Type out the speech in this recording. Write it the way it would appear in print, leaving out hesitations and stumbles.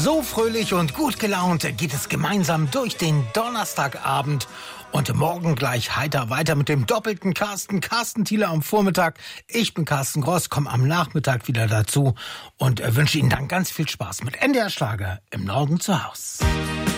So fröhlich und gut gelaunt geht es gemeinsam durch den Donnerstagabend und morgen gleich heiter weiter mit dem doppelten Carsten Thiele am Vormittag. Ich bin Carsten Gross, komme am Nachmittag wieder dazu und wünsche Ihnen dann ganz viel Spaß mit NDR Schlager im Norden zu Haus.